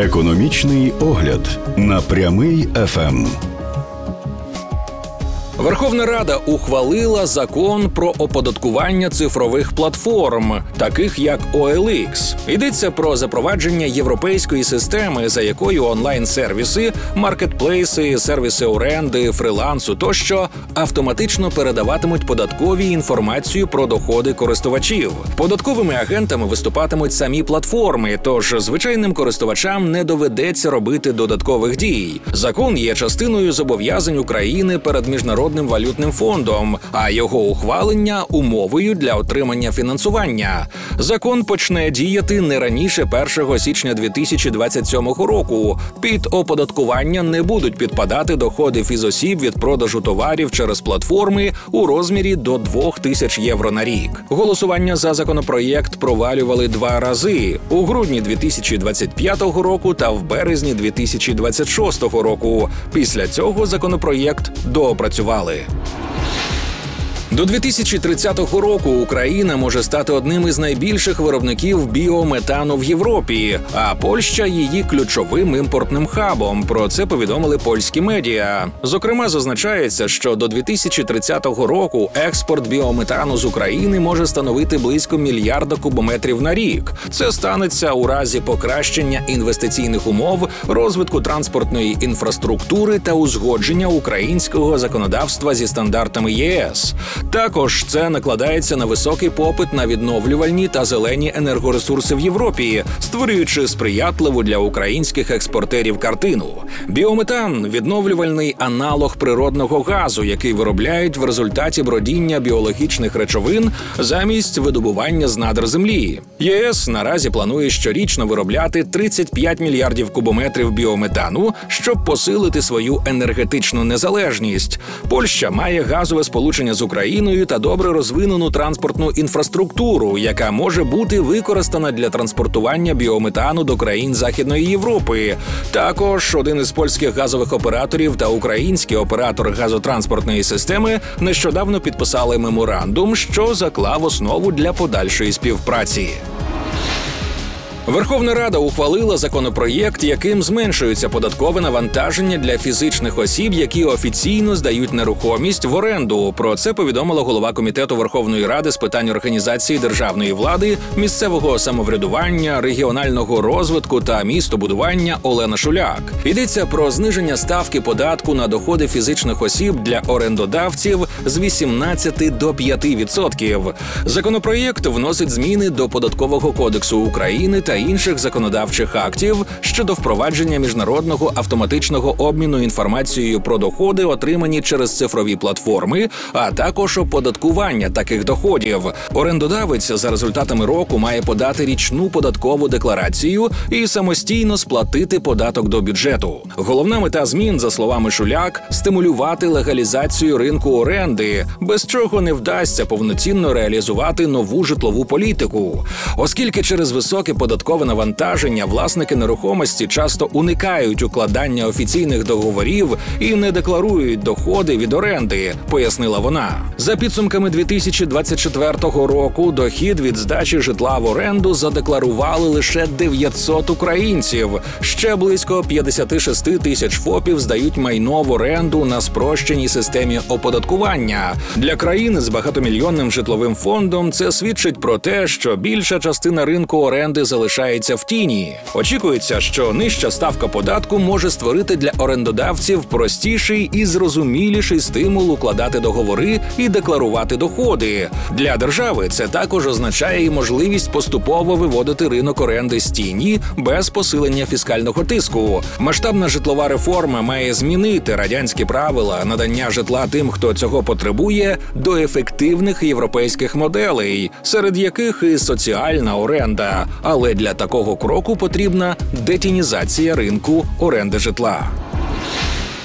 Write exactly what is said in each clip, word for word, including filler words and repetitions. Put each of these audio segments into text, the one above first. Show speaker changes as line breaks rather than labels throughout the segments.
Економічний огляд на Прямий еф ем.
Верховна Рада ухвалила закон про оподаткування цифрових платформ, таких як о ел ікс. Йдеться про запровадження європейської системи, за якою онлайн-сервіси, маркетплейси, сервіси оренди, фрилансу тощо автоматично передаватимуть податковій інформацію про доходи користувачів. Податковими агентами виступатимуть самі платформи, тож звичайним користувачам не доведеться робити додаткових дій. Закон є частиною зобов'язань України перед Міжнародним валютним фондом, а його ухвалення – умовою для отримання фінансування. Закон почне діяти не раніше першого січня дві тисячі двадцять сьомого року. Під оподаткування не будуть підпадати доходи фізосіб від продажу товарів через платформи у розмірі до двох тисяч євро на рік. Голосування за законопроєкт провалювали два рази – у грудні дві тисячі двадцять п'ятого року та в березні дві тисячі двадцять шостого року. Після цього законопроєкт доопрацювали. До дві тисячі тридцятого року Україна може стати одним із найбільших виробників біометану в Європі, а Польща – її ключовим імпортним хабом. Про це повідомили польські медіа. Зокрема, зазначається, що до дві тисячі тридцятого року експорт біометану з України може становити близько мільярда кубометрів на рік. Це станеться у разі покращення інвестиційних умов, розвитку транспортної інфраструктури та узгодження українського законодавства зі стандартами є ес. Також це накладається на високий попит на відновлювальні та зелені енергоресурси в Європі, створюючи сприятливу для українських експортерів картину. Біометан – відновлювальний аналог природного газу, який виробляють в результаті бродіння біологічних речовин замість видобування з надр землі. є ес наразі планує щорічно виробляти тридцять п'ять мільярдів кубометрів біометану, щоб посилити свою енергетичну незалежність. Польща має газове сполучення з Україною та добре розвинену транспортну інфраструктуру, яка може бути використана для транспортування біометану до країн Західної Європи. Також один із польських газових операторів та український оператор газотранспортної системи нещодавно підписали меморандум, що заклав основу для подальшої співпраці. Верховна Рада ухвалила законопроєкт, яким зменшується податкове навантаження для фізичних осіб, які офіційно здають нерухомість в оренду. Про це повідомила голова Комітету Верховної Ради з питань організації державної влади, місцевого самоврядування, регіонального розвитку та містобудування Олена Шуляк. Йдеться про зниження ставки податку на доходи фізичних осіб для орендодавців з вісімнадцяти до п'яти відсотків. Законопроєкт вносить зміни до Податкового кодексу України та інших законодавчих актів щодо впровадження міжнародного автоматичного обміну інформацією про доходи, отримані через цифрові платформи, а також оподаткування таких доходів. Орендодавець за результатами року має подати річну податкову декларацію і самостійно сплатити податок до бюджету. Головна мета змін, за словами Шуляк, стимулювати легалізацію ринку оренди, без чого не вдасться повноцінно реалізувати нову житлову політику. Оскільки через високе податкове навантаження власники нерухомості часто уникають укладання офіційних договорів і не декларують доходи від оренди, пояснила вона. За підсумками дві тисячі двадцять четвертого року дохід від здачі житла в оренду задекларували лише дев'ятсот українців. Ще близько п'ятдесят шість тисяч ФОПів здають майно в оренду на спрощеній системі оподаткування. Для країни з багатомільйонним житловим фондом це свідчить про те, що більша частина ринку оренди залишається в тіні. Очікується, що нижча ставка податку може створити для орендодавців простіший і зрозуміліший стимул укладати договори і декларувати доходи. Для держави це також означає і можливість поступово виводити ринок оренди з тіні без посилення фіскального тиску. Масштабна житлова реформа має змінити радянські правила надання житла тим, хто цього потребує, до ефективних європейських моделей, серед яких і соціальна оренда. Але для такого кроку потрібна детінізація ринку оренди житла.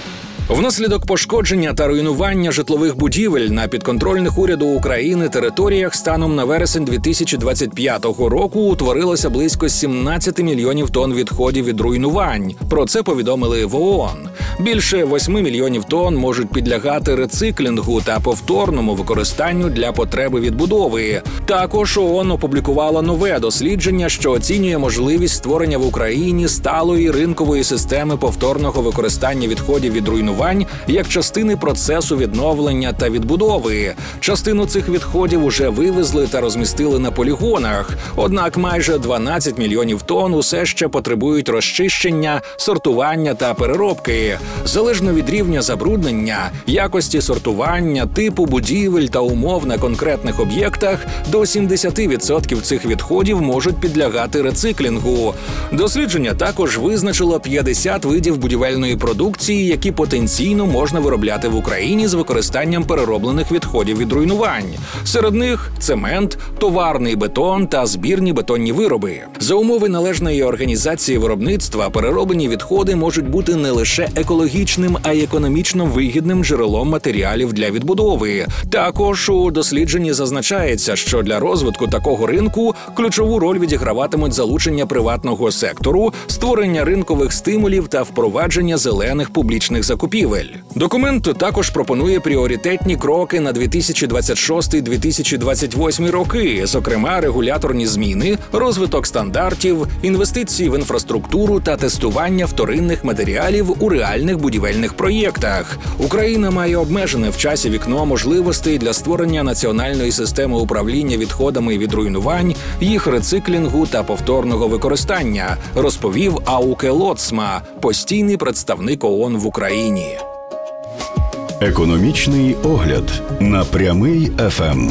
Внаслідок пошкодження та руйнування житлових будівель на підконтрольних уряду України територіях станом на вересень дві тисячі двадцять п'ятого року утворилося близько сімнадцять мільйонів тонн відходів від руйнувань. Про це повідомили в ООН. Більше восьми мільйонів тонн можуть підлягати рециклінгу та повторному використанню для потреби відбудови. Також ООН опублікувала нове дослідження, що оцінює можливість створення в Україні сталої ринкової системи повторного використання відходів від руйнувань як частини процесу відновлення та відбудови. Частину цих відходів уже вивезли та розмістили на полігонах, однак майже дванадцять мільйонів тонн усе ще потребують розчищення, сортування та переробки. Залежно від рівня забруднення, якості сортування, типу будівель та умов на конкретних об'єктах, до сімдесят відсотків цих відходів можуть підлягати рециклінгу. Дослідження також визначило п'ятдесят видів будівельної продукції, які потенційно можна виробляти в Україні з використанням перероблених відходів від руйнувань. Серед них цемент, товарний бетон та збірні бетонні вироби. За умови належної організації виробництва перероблені відходи можуть бути не лише екологічним, а й економічно вигідним джерелом матеріалів для відбудови. Також у дослідженні зазначається, що для розвитку такого ринку ключову роль відіграватимуть залучення приватного сектору, створення ринкових стимулів та впровадження зелених публічних закупівель. Документ також пропонує пріоритетні кроки на дві тисячі двадцять шостий - дві тисячі двадцять восьмий роки, зокрема регуляторні зміни, розвиток стандартів, інвестиції в інфраструктуру та тестування вторинних матеріалів у реальних будівельних проєктах. Україна має обмежене в часі вікно можливостей для створення національної системи управління відходами від руйнувань, їх рециклінгу та повторного використання, розповів Ауке Лоцма, постійний представник ООН в Україні.
Економічний огляд на Прямий еф ем.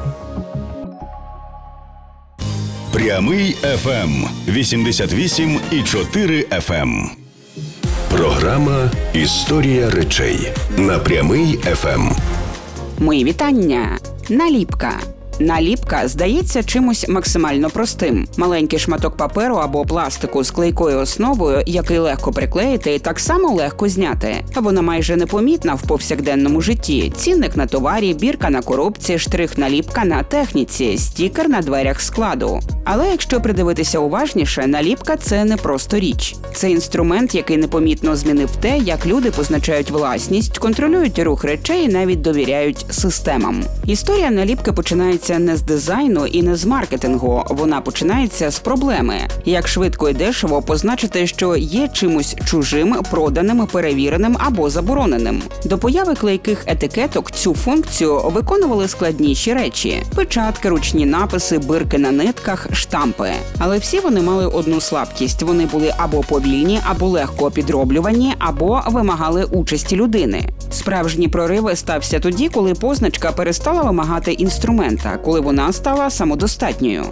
Прямий еф ем вісімдесят вісім і чотири еф ем. Програма «Історія речей» на Прямий еф ем.
Мої вітання. Наліпка. Наліпка здається чимось максимально простим. Маленький шматок паперу або пластику з клейкою основою, який легко приклеїти і так само легко зняти. Вона майже непомітна в повсякденному житті. Цінник на товарі, бірка на коробці, штрих-наліпка на техніці, стікер на дверях складу. Але якщо придивитися уважніше, наліпка – це не просто річ. Це інструмент, який непомітно змінив те, як люди позначають власність, контролюють рух речей і навіть довіряють системам. Історія наліпки починається не з дизайну і не з маркетингу. Вона починається з проблеми. Як швидко і дешево позначити, що є чимось чужим, проданим, перевіреним або забороненим. До появи клейких етикеток цю функцію виконували складніші речі – печатки, ручні написи, бирки на нитках, штампи. Але всі вони мали одну слабкість – вони були або повільні, або легко підроблювані, або вимагали участі людини. Справжній прорив стався тоді, коли позначка перестала вимагати інструмента, коли вона стала самодостатньою.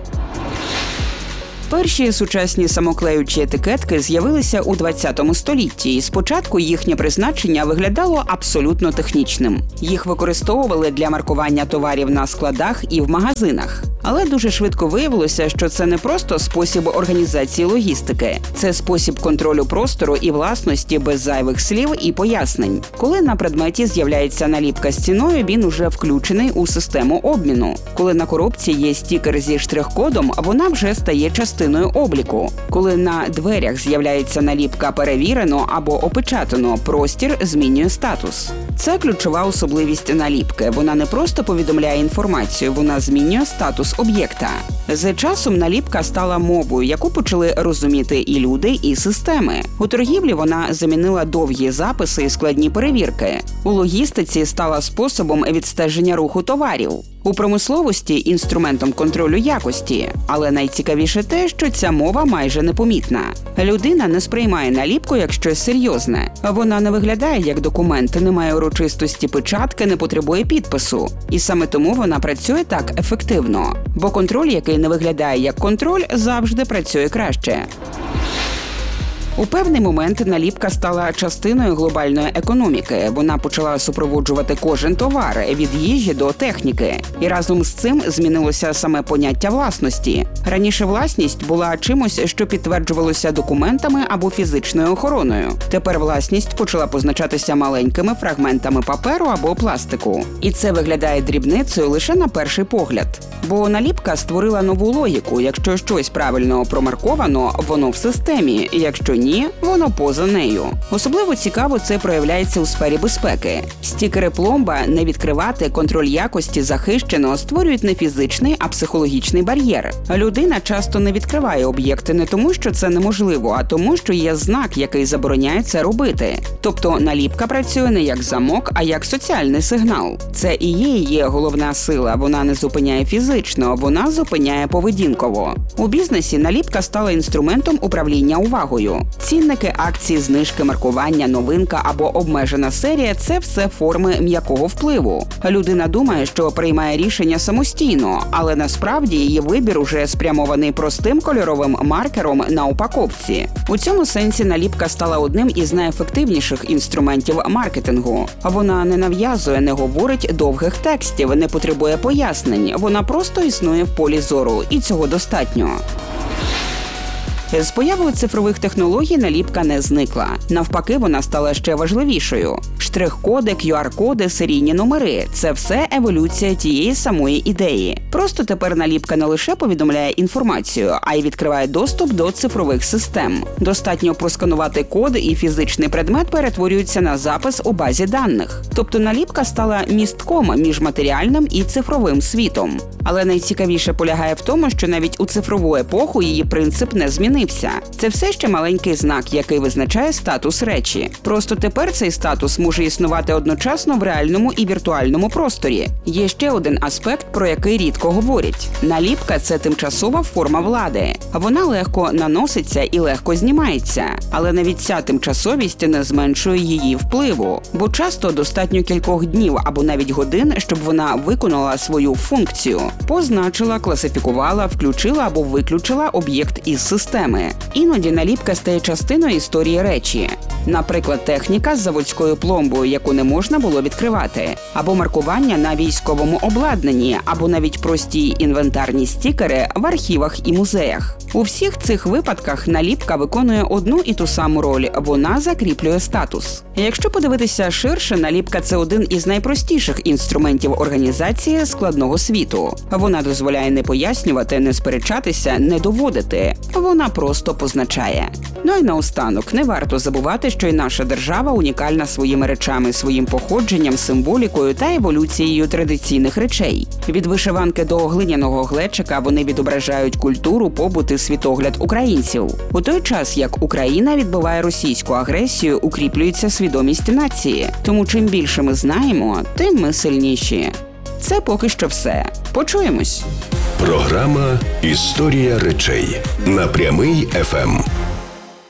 Перші сучасні самоклеючі етикетки з'явилися у двадцятому столітті, і спочатку їхнє призначення виглядало абсолютно технічним. Їх використовували для маркування товарів на складах і в магазинах. Але дуже швидко виявилося, що це не просто спосіб організації логістики. Це спосіб контролю простору і власності без зайвих слів і пояснень. Коли на предметі з'являється наліпка з ціною, він уже включений у систему обміну. Коли на коробці є стікер зі штрих-кодом, вона вже стає частиною обліку. Коли на дверях з'являється наліпка «перевірено» або «опечатано», простір змінює статус. Це ключова особливість наліпки. Вона не просто повідомляє інформацію, вона змінює статус об'єкта. З часом наліпка стала мовою, яку почали розуміти і люди, і системи. У торгівлі вона замінила довгі записи і складні перевірки. У логістиці стала способом відстеження руху товарів. У промисловості – інструментом контролю якості. Але найцікавіше те, що ця мова майже непомітна. Людина не сприймає наліпку як щось серйозне. Вона не виглядає як документ, не має урочистості печатки, не потребує підпису. І саме тому вона працює так ефективно. Бо контроль, який не виглядає як контроль, завжди працює краще. У певний момент наліпка стала частиною глобальної економіки. Вона почала супроводжувати кожен товар – від їжі до техніки. І разом з цим змінилося саме поняття власності. Раніше власність була чимось, що підтверджувалося документами або фізичною охороною. Тепер власність почала позначатися маленькими фрагментами паперу або пластику. І це виглядає дрібницею лише на перший погляд. Бо наліпка створила нову логіку. Якщо щось правильно промарковано, воно в системі. Якщо ні, воно поза нею. Особливо цікаво це проявляється у сфері безпеки. Стікери пломба «Не відкривати», «Контроль якості», «Захищено» створюють не фізичний, а психологічний бар'єр. Людина часто не відкриває об'єкти не тому, що це неможливо, а тому, що є знак, який забороняє це робити. Тобто наліпка працює не як замок, а як соціальний сигнал. Це і є її головна сила. Вона не зупиняє фізично, вона зупиняє поведінково. У бізнесі наліпка стала інструментом управління увагою. Цінники, акції, знижки, маркування, новинка або обмежена серія – це все форми м'якого впливу. Людина думає, що приймає рішення самостійно, але насправді її вибір уже спрямований простим кольоровим маркером на упаковці. У цьому сенсі наліпка стала одним із найефективніших інструментів маркетингу. Вона не нав'язує, не говорить довгих текстів, не потребує пояснень. Вона просто існує в полі зору, і цього достатньо. З появою цифрових технологій наліпка не зникла. Навпаки, вона стала ще важливішою. Штрих-коди, кю ар-коди, серійні номери – це все еволюція тієї самої ідеї. Просто тепер наліпка не лише повідомляє інформацію, а й відкриває доступ до цифрових систем. Достатньо просканувати код, і фізичний предмет перетворюється на запис у базі даних. Тобто наліпка стала містком між матеріальним і цифровим світом. Але найцікавіше полягає в тому, що навіть у цифрову епоху її принцип не змінився. Це все ще маленький знак, який визначає статус речі. Просто тепер цей статус може існувати одночасно в реальному і віртуальному просторі. Є ще один аспект, про який рідко говорять. Наліпка – це тимчасова форма влади. Вона легко наноситься і легко знімається. Але навіть ця тимчасовість не зменшує її впливу. Бо часто достатньо кількох днів або навіть годин, щоб вона виконала свою функцію. Позначила, класифікувала, включила або виключила об'єкт із системи. Іноді наліпка стає частиною історії речі. Наприклад, техніка з заводською пломбою, яку не можна було відкривати. Або маркування на військовому обладнанні, або навіть прості інвентарні стікери в архівах і музеях. У всіх цих випадках наліпка виконує одну і ту саму роль – вона закріплює статус. Якщо подивитися ширше, наліпка – це один із найпростіших інструментів організації складного світу. Вона дозволяє не пояснювати, не сперечатися, не доводити. Вона просто позначає. Ну і наостанок, не варто забувати, що і наша держава унікальна своїми речами, своїм походженням, символікою та еволюцією традиційних речей. Від вишиванки до глиняного глечика вони відображають культуру, побут і світогляд українців. У той час, як Україна відбиває російську агресію, укріплюється свідомість нації. Тому чим більше ми знаємо, тим ми сильніші. Це поки що все. Почуємось.
Програма «Історія речей» на Прямий еф ем.